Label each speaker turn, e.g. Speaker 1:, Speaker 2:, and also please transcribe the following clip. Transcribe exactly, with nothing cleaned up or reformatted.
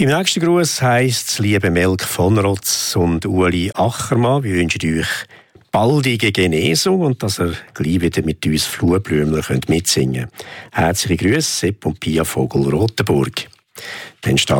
Speaker 1: Beim nächsten Gruß heisst es, liebe Melk von Rotz und Ueli Achermann, wir wünschen euch baldige Genesung und dass ihr gleich wieder mit uns Fluhblümler mitsingen könnt. Herzliche Grüße, Sepp und Pia Vogel-Rotenburg. Dann steht